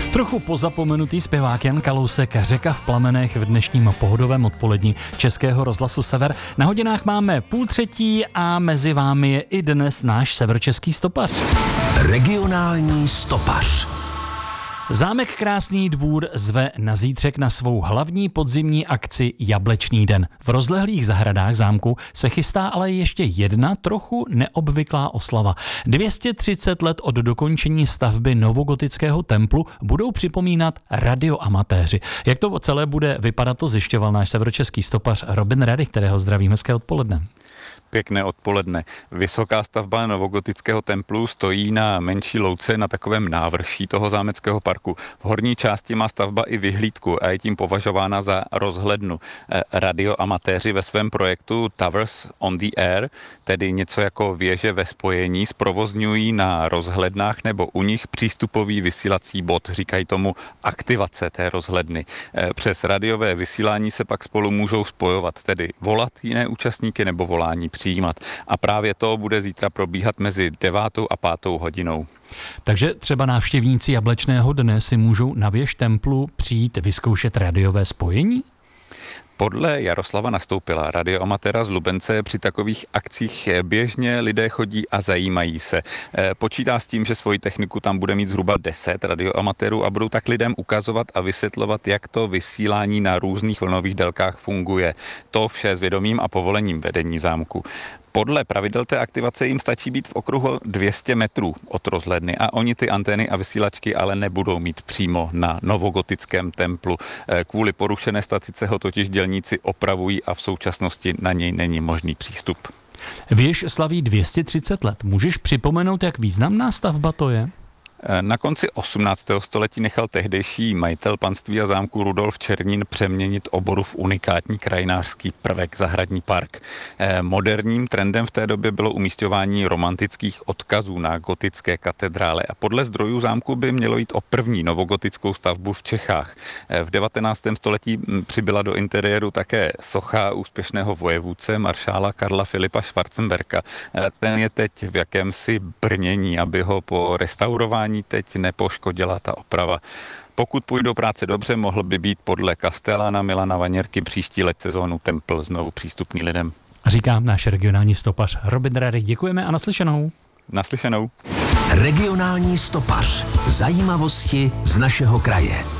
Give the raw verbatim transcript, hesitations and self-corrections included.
Trochu pozapomenutý zpěvák Jan Kalousek, Řeka v plamenech v dnešním pohodovém odpoledni Českého rozhlasu Sever. Na hodinách máme půl třetí a mezi vámi je i dnes náš severočeský stopař. Regionální stopař. Zámek Krásný Dvůr zve na zítřek na svou hlavní podzimní akci Jablečný den. V rozlehlých zahradách zámku se chystá ale ještě jedna trochu neobvyklá oslava. dvě stě třicet let od dokončení stavby novogotického templu budou připomínat radioamatéři. Jak to celé bude vypadat, to zjišťoval náš severočeský stopař Robin Rady, kterého zdravím, hezké odpoledne. Pěkné odpoledne. Vysoká stavba novogotického templu stojí na menší louce na takovém návrší toho zámeckého parku. V horní části má stavba i vyhlídku a je tím považována za rozhlednu. Radioamatéři ve svém projektu Towers on the Air, tedy něco jako věže ve spojení, zprovozňují na rozhlednách nebo u nich přístupový vysílací bod, říkají tomu aktivace té rozhledny. Přes radiové vysílání se pak spolu můžou spojovat, tedy volat jiné účastníky nebo volání přijímat. A právě to bude zítra probíhat mezi devátou a pátou hodinou. Takže třeba návštěvníci Jablečného dne si můžou na věž templu přijít vyzkoušet radiové spojení? Podle Jaroslava Nastoupila, radioamatéra z Lubence, při takových akcích běžně lidé chodí a zajímají se. Počítá s tím, že svoji techniku tam bude mít zhruba deset radioamatérů a budou tak lidem ukazovat a vysvětlovat, jak to vysílání na různých vlnových délkách funguje. To vše s vědomím a povolením vedení zámku. Podle pravidel té aktivace jim stačí být v okruhu dvě stě metrů od rozhledny a oni ty antény a vysílačky ale nebudou mít přímo na novogotickém templu. Kvůli porušené statice ho totiž dělníci opravují a v současnosti na něj není možný přístup. Věž slaví dvě stě třicet let. Můžeš připomenout, jak významná stavba to je? Na konci osmnáctého století nechal tehdejší majitel panství a zámku Rudolf Černín přeměnit oboru v unikátní krajinářský prvek zahradní park. Moderním trendem v té době bylo umísťování romantických odkazů na gotické katedrále a podle zdrojů zámku by mělo jít o první novogotickou stavbu v Čechách. V devatenáctém století přibyla do interiéru také socha úspěšného vojevůdce maršála Karla Filipa Schwarzenberga. Ten je teď v jakémsi brnění, aby ho po restaurování teď nepoškodila ta oprava. Pokud půjdou práce dobře, mohl by být podle Kastelána Milana Vaněrky příští let sezónu templ znovu přístupný lidem. Říkám náš regionální stopař Robin Rady. Děkujeme a naslyšenou. Naslyšenou. Regionální stopař. Zajímavosti z našeho kraje.